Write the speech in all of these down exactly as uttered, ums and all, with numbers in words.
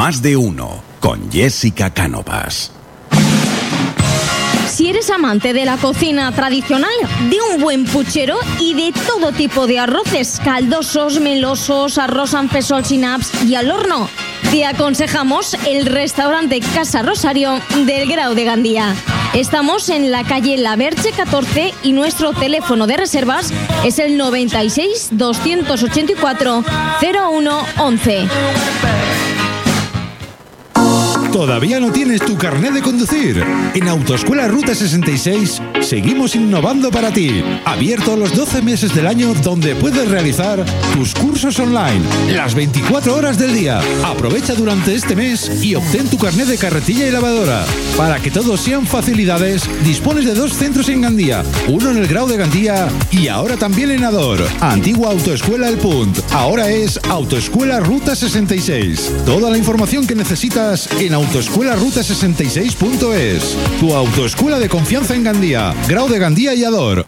Más de uno, con Jessica Cánovas. Si eres amante de la cocina tradicional, de un buen puchero y de todo tipo de arroces, caldosos, melosos, arroz en fesol sin apps y al horno, te aconsejamos el restaurante Casa Rosario del Grau de Gandía. Estamos en la calle La Verge catorce y nuestro teléfono de reservas es el noventa y seis, doscientos ochenta y cuatro, cero uno once. ¿Todavía no tienes tu carnet de conducir? En Autoescuela Ruta sesenta y seis seguimos innovando para ti. Abierto los doce meses del año, donde puedes realizar tus cursos online las veinticuatro horas del día. Aprovecha durante este mes y obtén tu carnet de carretilla y lavadora. Para que todos sean facilidades, dispones de dos centros en Gandía, uno en el Grau de Gandía y ahora también en Ador. Antigua Autoescuela El Punt, ahora es Autoescuela Ruta sesenta y seis. Toda la información que necesitas en autoescuela ruta sesenta y seis punto es. Tu autoescuela de confianza en Gandía, Grau de Gandía y Ador.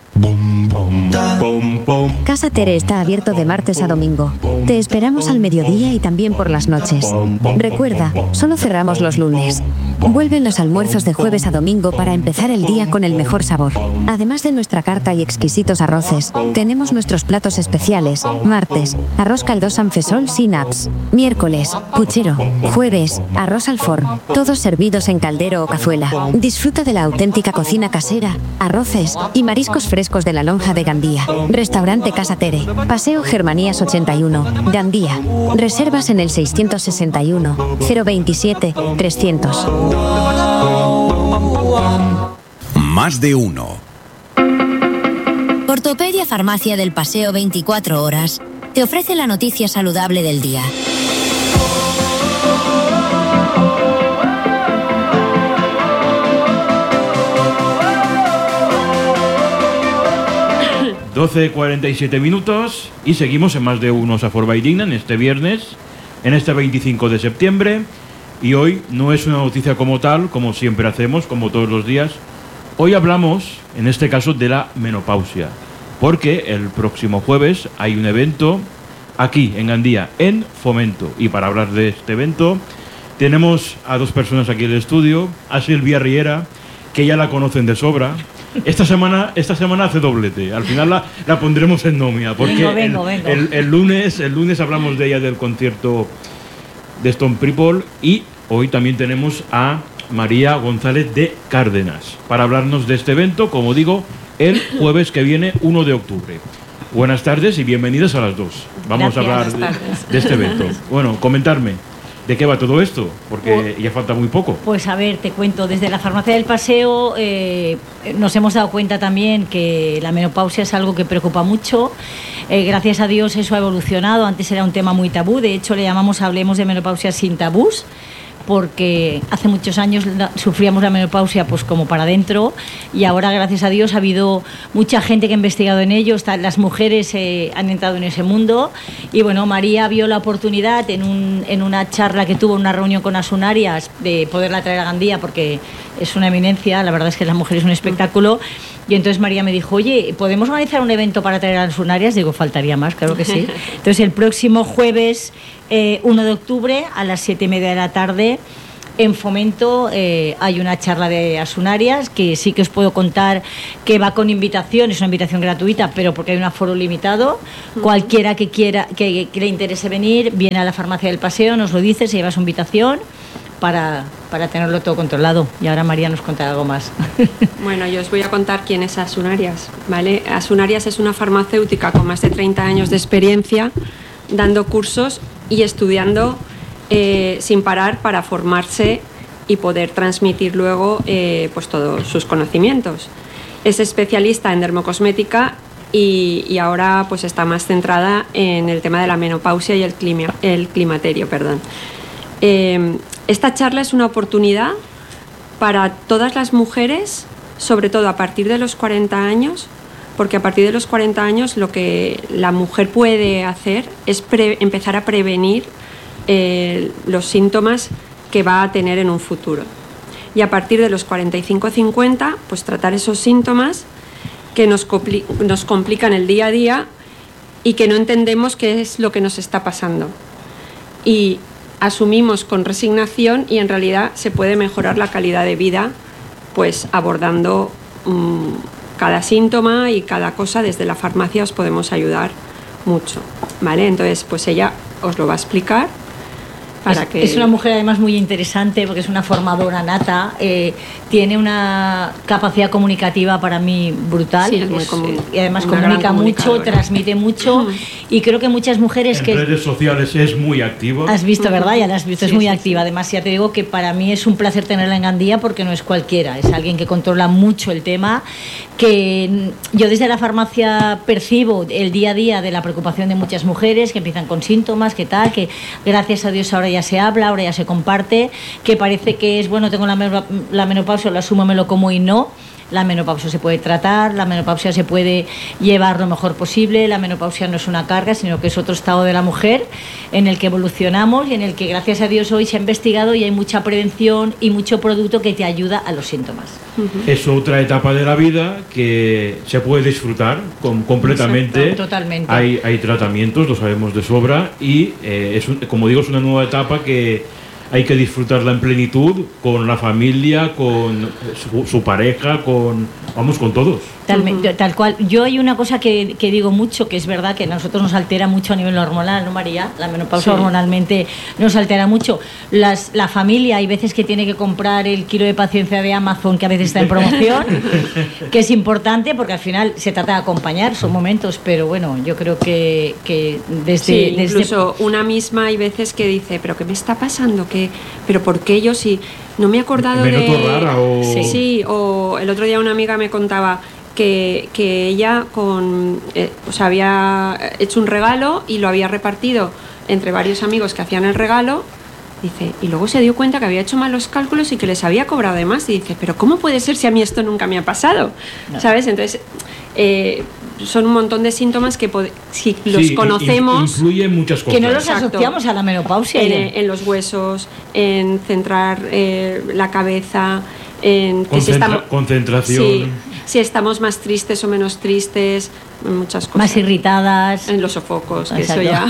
Casa Tere está abierto de martes a domingo. Te esperamos al mediodía y también por las noches. Recuerda, solo cerramos los lunes. Vuelven los almuerzos de jueves a domingo para empezar el día con el mejor sabor. Además de nuestra carta y exquisitos arroces, tenemos nuestros platos especiales. Martes, arroz caldoso en fesol sin apps. Miércoles, puchero. Jueves, arroz al forno. Todos servidos en caldero o cazuela. Disfruta de la auténtica cocina casera, arroces y mariscos frescos de la Lonja de Gandía. Restaurante Casa Tere, Paseo Germanías ochenta y uno, Gandía. Reservas en el seiscientos sesenta y uno, cero veintisiete, trescientos. Más de uno. Ortopedia Farmacia del Paseo veinticuatro horas te ofrece la noticia saludable del día. doce cuarenta y siete minutos y seguimos en Más de uno Safor Baidigna en este viernes, en este veinticinco de septiembre. Y hoy no es una noticia como tal, como siempre hacemos, como todos los días. Hoy hablamos, en este caso, de la menopausia, porque el próximo jueves hay un evento aquí en Gandía, en Fomento. Y para hablar de este evento tenemos a dos personas aquí en el estudio, a Silvia Riera, que ya la conocen de sobra. Esta semana, esta semana hace doblete. Al final la, la pondremos en nómina, porque vengo, vengo, el, vengo. El, el, lunes, el lunes hablamos de ella, del concierto de Stone People, y hoy también tenemos a María González de Cárdenas para hablarnos de este evento, como digo, el jueves que viene, uno de octubre. Buenas tardes y bienvenidas a las dos. Vamos Gracias, a hablar de, de este evento. Bueno, comentarme, ¿de qué va todo esto? Porque pues, ya falta muy poco. Pues a ver, te cuento, desde la Farmacia del Paseo eh, nos hemos dado cuenta también que la menopausia es algo que preocupa mucho. Eh, gracias a Dios eso ha evolucionado. Antes era un tema muy tabú, de hecho le llamamos Hablemos de Menopausia sin tabús, porque hace muchos años sufríamos la menopausia pues como para adentro, y ahora gracias a Dios ha habido mucha gente que ha investigado en ello. Las mujeres eh, han entrado en ese mundo, y bueno, María vio la oportunidad en, un, en una charla que tuvo, una reunión con Asunarias, de poderla traer a Gandía, porque es una eminencia, la verdad es que la mujer es un espectáculo. Y entonces María me dijo, oye, ¿podemos organizar un evento para traer a Asunarias? Digo, faltaría más, claro que sí. Entonces el próximo jueves eh, uno de octubre a las siete y media de la tarde en Fomento eh, hay una charla de Asunarias, que sí que os puedo contar que va con invitación, es una invitación gratuita, pero porque hay un aforo limitado. Uh-huh. Cualquiera que quiera, que, que le interese venir, viene a la Farmacia del Paseo, nos lo dice, se lleva su invitación para, para tenerlo todo controlado. Y ahora María nos contará algo más. Bueno, yo os voy a contar quién es Asunarias, ¿vale? Asunarias es una farmacéutica con más de treinta años de experiencia, dando cursos y estudiando eh, sin parar para formarse y poder transmitir luego eh, pues todos sus conocimientos. Es especialista en dermocosmética y, y ahora pues está más centrada en el tema de la menopausia y el, clima, el climaterio. Perdón. Eh, esta charla es una oportunidad para todas las mujeres, sobre todo a partir de los cuarenta años, porque a partir de los cuarenta años lo que la mujer puede hacer es pre- empezar a prevenir eh, los síntomas que va a tener en un futuro. Y a partir de los cuarenta y cinco a cincuenta, pues tratar esos síntomas que nos, compli- nos complican el día a día y que no entendemos qué es lo que nos está pasando. Y asumimos con resignación y en realidad se puede mejorar la calidad de vida pues abordando mmm, cada síntoma y cada cosa. Desde la farmacia os podemos ayudar mucho, ¿vale? Entonces pues ella os lo va a explicar. Para es, que... es una mujer además muy interesante porque es una formadora nata, eh, tiene una capacidad comunicativa para mí brutal, sí, es muy es, común, y además comunica mucho, transmite mucho uh-huh. y creo que muchas mujeres en que... En redes sociales es muy activa. Has visto, ¿verdad? Ya la has visto, sí, es muy sí, activa. Sí. Además ya te digo que para mí es un placer tenerla en Gandía porque no es cualquiera, es alguien que controla mucho el tema, que yo desde la farmacia percibo el día a día de la preocupación de muchas mujeres que empiezan con síntomas, que tal, que gracias a Dios ahora ya se habla, ahora ya se comparte, que parece que es, bueno, tengo la, la menopausia, lo asumo, me lo como y no. La menopausia se puede tratar, la menopausia se puede llevar lo mejor posible, la menopausia no es una carga, sino que es otro estado de la mujer en el que evolucionamos y en el que gracias a Dios hoy se ha investigado y hay mucha prevención y mucho producto que te ayuda a los síntomas. Uh-huh. Es otra etapa de la vida que se puede disfrutar con, completamente. Exacto, totalmente. Hay, hay tratamientos, lo sabemos de sobra y eh, es un, como digo, es una nueva etapa que hay que disfrutarla en plenitud con la familia, con su, su pareja, con vamos, con todos. Tal, tal cual. Yo hay una cosa que, que digo mucho, que es verdad que a nosotros nos altera mucho a nivel hormonal, ¿no, María? La menopausia sí. hormonalmente nos altera mucho. Las, la familia hay veces que tiene que comprar el kilo de paciencia de Amazon, que a veces está en promoción, que es importante porque al final se trata de acompañar, son momentos, pero bueno, yo creo que, que desde... Sí, desde... incluso una misma hay veces que dice, ¿pero qué me está pasando? ¿Qué, ¿Pero por qué yo sí? No me he acordado ¿Me de... noto rara o...? Sí, sí, o el otro día una amiga me contaba que, que ella con, eh, o sea, había hecho un regalo y lo había repartido entre varios amigos que hacían el regalo, dice, y luego se dio cuenta que había hecho mal los cálculos y que les había cobrado de más, y dice, pero ¿cómo puede ser si a mí esto nunca me ha pasado? No. ¿Sabes? Entonces, eh, son un montón de síntomas que si los sí, conocemos, influyen muchas cosas. Que no los asociamos a la menopausia. En, en los huesos, en centrar eh, la cabeza, en Concentra- si estamos, concentración. Sí, si estamos más tristes o menos tristes, muchas cosas. Más irritadas. En los sofocos, que Exacto. eso ya...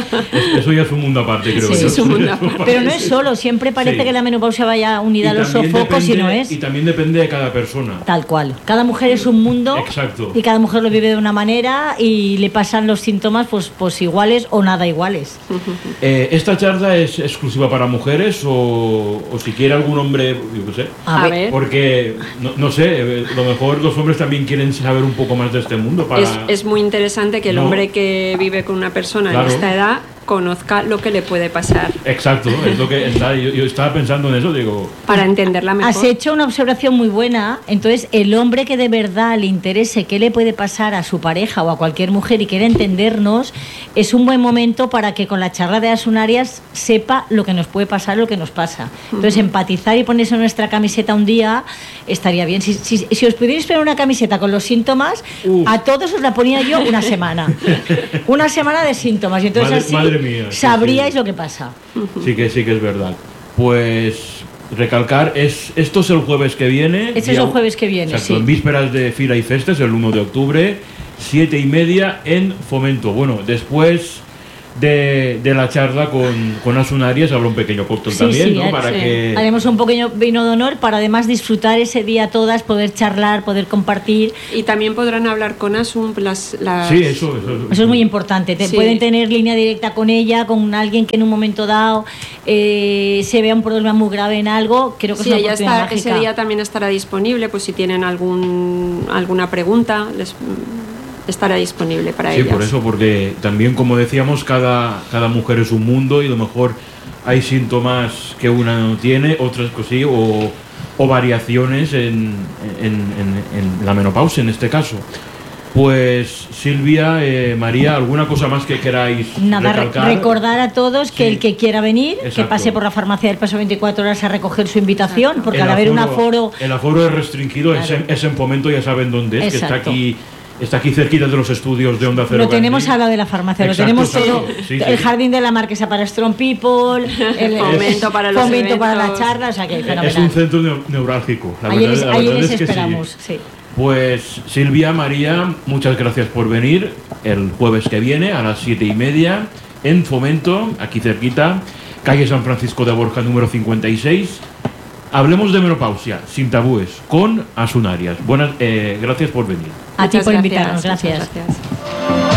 eso ya es un mundo aparte, creo sí, yo. Es un mundo aparte. Pero no es solo, siempre parece sí. que la menopausia vaya unida y a los sofocos depende, y no es. Y también depende de cada persona. Tal cual. Cada mujer es un mundo. Exacto. Y cada mujer lo vive de una manera y le pasan los síntomas pues, pues iguales o nada iguales. Eh, ¿Esta charla es exclusiva para mujeres o, o si quiere algún hombre, yo qué sé? A, a ver. Porque, no, no sé, lo mejor los hombres también quieren saber un poco más de este mundo. Para... Es, es muy interesante que el no. hombre que vive con una persona claro. en esta edad conozca lo que le puede pasar. Exacto, es lo que está, yo, yo estaba pensando en eso, digo... Para entenderla mejor. Has hecho una observación muy buena, entonces el hombre que de verdad le interese qué le puede pasar a su pareja o a cualquier mujer y quiere entendernos, es un buen momento para que con la charla de Asunarias sepa lo que nos puede pasar, lo que nos pasa. Entonces uh-huh. empatizar y ponerse nuestra camiseta un día estaría bien. Si, si, si os pudierais poner una camiseta con los síntomas, uh. a todos os la ponía yo una semana. Una semana de síntomas. Y entonces madre, así... Madre mía, sabríais sí, sí. lo que pasa. Sí que sí que es verdad. Pues recalcar, es esto es el jueves que viene. Este es el jueves que viene, exacto, sí. En vísperas de Fira y Festes, el uno de octubre, siete y media en Fomento. Bueno, después de, de la charla con, con Asunarias habrá un pequeño cóctel sí, también, sí, ¿no? Para sí. que... Haremos un pequeño vino de honor para además disfrutar ese día todas, poder charlar, poder compartir. Y también podrán hablar con Asun las... las... Sí, eso, eso, eso es muy importante. Te, sí. Pueden tener línea directa con ella, con alguien que en un momento dado eh, se vea un problema muy grave en algo. Creo que sí, es una ella oportunidad está, mágica. Ese día también estará disponible, pues si tienen algún alguna pregunta, les... estará disponible para sí, ellas. Sí, por eso, porque también, como decíamos, cada, cada mujer es un mundo y a lo mejor hay síntomas que una no tiene, otras que sí, o, o variaciones en, en, en, en la menopausia en este caso. Pues Silvia, eh, María, ¿alguna cosa más que queráis Nada, recalcar? Recordar a todos que sí. el que quiera venir, exacto. que pase por la farmacia del Paso veinticuatro horas a recoger su invitación, exacto. porque el al haber aforo, un aforo... El aforo es restringido, claro. es, en, es en Fomento, ya saben dónde es, exacto. que está aquí... Está aquí cerquita de los estudios de Onda Cero. Lo tenemos Gandhi. al lado de la farmacia, exacto, lo tenemos todo. Sí, sí. El jardín de la Marquesa para Strong People, el fomento para los fomento eventos. para la charla, o sea que fenomenal. Es un centro neurálgico. La ayer verdad, les, la ayer verdad les es que esperamos. Sí. Sí. Pues Silvia, María, muchas gracias por venir el jueves que viene a las siete y media en Fomento, aquí cerquita. calle San Francisco de Borja, número cincuenta y seis. Hablemos de menopausia, sin tabúes, con Asun Arias. Buenas, eh, gracias por venir. A ti Muchas por gracias, invitarnos, muchas gracias. gracias.